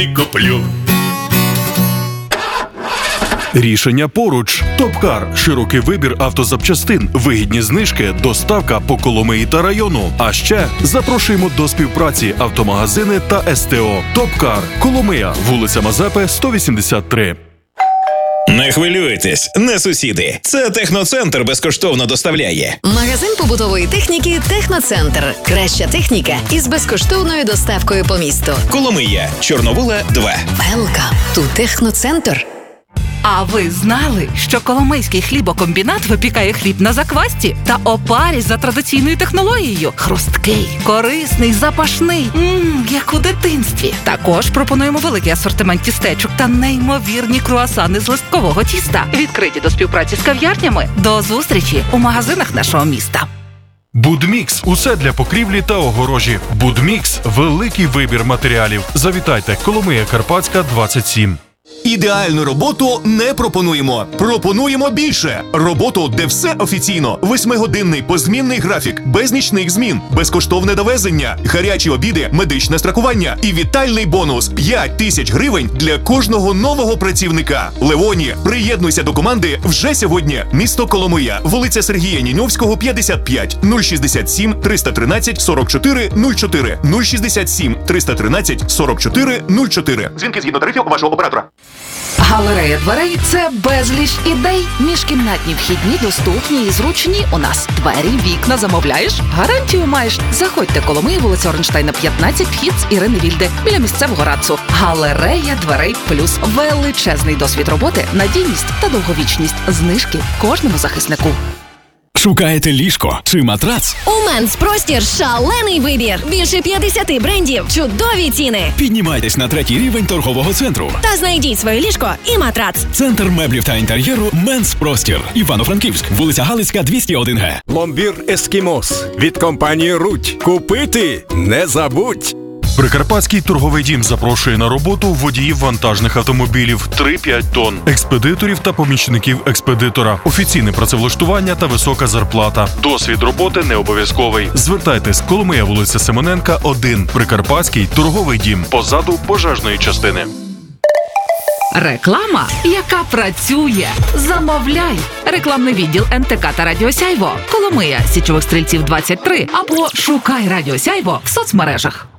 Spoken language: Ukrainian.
куплю. Рішення поруч. Топкар. Широкий вибір автозапчастин, вигідні знижки, доставка по Коломиї та району. А ще запрошуємо до співпраці автомагазини та СТО. Топкар. Коломия. Вулиця Мазепи, 183. Не хвилюйтесь, не сусіди. Це Техноцентр безкоштовно доставляє. Магазин побутової техніки «Техноцентр». Краща техніка із безкоштовною доставкою по місту. Коломия, Чорновола, 2. Welcome to «Техноцентр». А ви знали, що Коломийський хлібокомбінат випікає хліб на заквасці та опарі за традиційною технологією? Хрусткий, корисний, запашний, як у дитинстві. Також пропонуємо великий асортимент тістечок та неймовірні круасани з листкового тіста. Відкриті до співпраці з кав'ярнями. До зустрічі у магазинах нашого міста. Будмікс. Усе для покрівлі та огорожі. Будмікс. Великий вибір матеріалів. Завітайте. Коломия Карпатська, 27. Ідеальну роботу не пропонуємо. Пропонуємо більше. Роботу, де все офіційно. 8-годинний позмінний графік, без нічних змін, безкоштовне довезення, гарячі обіди, медичне страхування і вітальний бонус 5 тисяч гривень для кожного нового працівника. Леоні, приєднуйся до команди вже сьогодні. Місто Коломия, вулиця Сергія Ніньовського, 55, 067 313 44 04, 067 313 44 04. Дзвінки згідно тарифів вашого оператора. Галерея дверей – це безліч ідей. Міжкімнатні вхідні доступні і зручні. У нас двері, вікна замовляєш? Гарантію маєш. Заходьте Коломия, вулиця Оренштайна, 15, вхід з Ірини Вільде, біля місцевого РАЦу. Галерея дверей плюс. Величезний досвід роботи, надійність та довговічність. Знижки кожному захиснику. Шукаєте ліжко чи матрац? У Менс Простір шалений вибір. Більше 50 брендів, чудові ціни. Піднімайтесь на 3-й рівень торгового центру. Та знайдіть своє ліжко і матрац. Центр меблів та інтер'єру Менс Простір. Івано-Франківськ, вулиця Галицька, 201Г. Пломбір Ескімос від компанії Руть. Купити не забудь. Прикарпатський торговий дім запрошує на роботу водіїв вантажних автомобілів 3-5 тонн, експедиторів та помічників експедитора, офіційне працевлаштування та висока зарплата. Досвід роботи не обов'язковий. Звертайтесь, Коломия, вулиця Симоненка, 1. Прикарпатський торговий дім. Позаду пожежної частини. Реклама, яка працює. Замовляй. Рекламний відділ НТК та Радіо Сяйво. Коломия, Січових Стрільців, 23. Або шукай Радіо Сяйво в соцмережах.